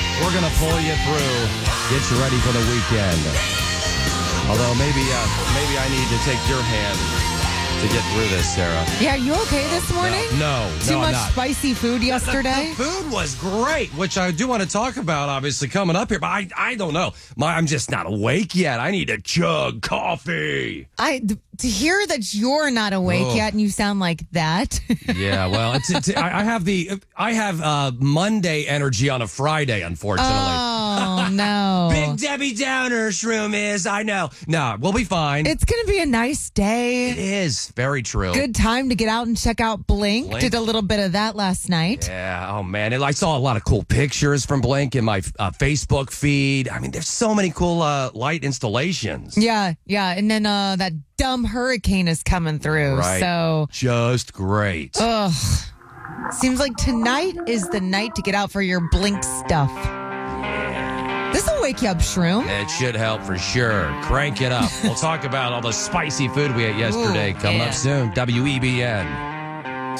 We're going to pull you through. Get you ready for the weekend. Although maybe I need to take your hand to get through this, Sarah. Yeah, you okay this morning? No, Too much I'm not. spicy food yesterday? The food was great, which I do want to talk about, obviously, coming up here. But I don't know. I'm just not awake yet. I need to chug coffee. To hear that you're not awake yet and you sound like that. Yeah, well, I have Monday energy on a Friday, unfortunately. Oh, no. Big Debbie Downer, Shroom is. I know. No, we'll be fine. It's going to be a nice day. It is. Very true. Good time to get out and check out Blink. Did a little bit of that last night. Yeah. Oh, man. I saw a lot of cool pictures from Blink in my Facebook feed. I mean, there's so many cool light installations. Yeah. And then that dumb hurricane is coming through. Right. So just great. Seems like tonight is the night to get out for your Blink stuff. This will wake you up, Shroom. It should help for sure. Crank it up. We'll talk about all the spicy food we ate yesterday. Coming up soon. WEBN.